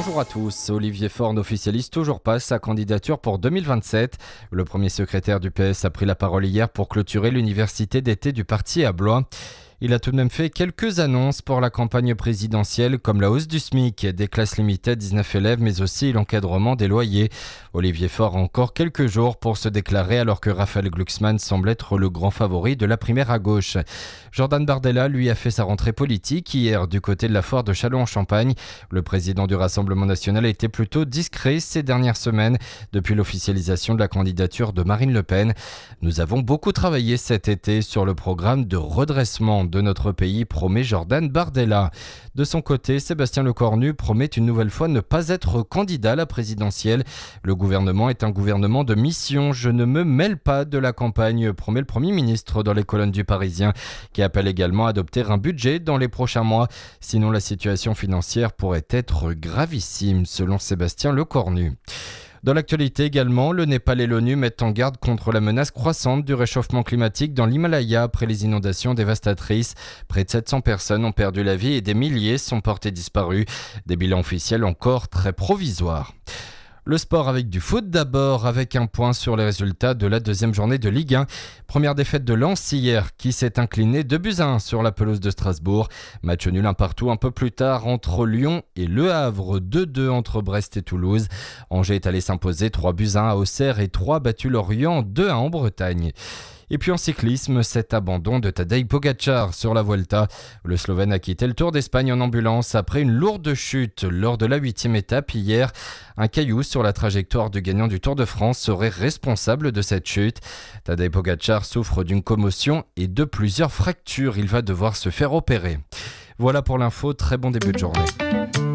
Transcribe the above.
Bonjour à tous. Olivier Faure n'officialise toujours pas sa candidature pour 2027. Le premier secrétaire du PS a pris la parole hier pour clôturer l'université d'été du parti à Blois. Il a tout de même fait quelques annonces pour la campagne présidentielle, comme la hausse du SMIC, des classes limitées à 19 élèves, mais aussi l'encadrement des loyers. Olivier Faure a encore quelques jours pour se déclarer, alors que Raphaël Glucksmann semble être le grand favori de la primaire à gauche. Jordan Bardella, lui, a fait sa rentrée politique hier du côté de la foire de Châlons-en-Champagne. Le président du Rassemblement national a été plutôt discret ces dernières semaines, depuis l'officialisation de la candidature de Marine Le Pen. Nous avons beaucoup travaillé cet été sur le programme de redressement de notre pays, promet Jordan Bardella. De son côté, Sébastien Lecornu promet une nouvelle fois ne pas être candidat à la présidentielle. Le gouvernement est un gouvernement de mission. Je ne me mêle pas de la campagne, promet le Premier ministre dans les colonnes du Parisien, qui appelle également à adopter un budget dans les prochains mois. Sinon, la situation financière pourrait être gravissime, selon Sébastien Lecornu. Dans l'actualité également, le Népal et l'ONU mettent en garde contre la menace croissante du réchauffement climatique dans l'Himalaya après les inondations dévastatrices. Près de 700 personnes ont perdu la vie et des milliers sont portés disparus. Des bilans officiels encore très provisoires. Le sport avec du foot d'abord, avec un point sur les résultats de la deuxième journée de Ligue 1. Première défaite de Lens hier, qui s'est incliné 2-1 sur la pelouse de Strasbourg. Match nul un partout un peu plus tard entre Lyon et Le Havre, 2-2 entre Brest et Toulouse. Angers est allé s'imposer 3-1 à Auxerre et 3 battu Lorient 2-1 en Bretagne. Et puis en cyclisme, cet abandon de Tadej Pogačar sur la Vuelta. Le Slovène a quitté le Tour d'Espagne en ambulance après une lourde chute lors de la 8e étape hier. Un caillou sur la trajectoire du gagnant du Tour de France serait responsable de cette chute. Tadej Pogačar souffre d'une commotion et de plusieurs fractures. Il va devoir se faire opérer. Voilà pour l'info, très bon début de journée.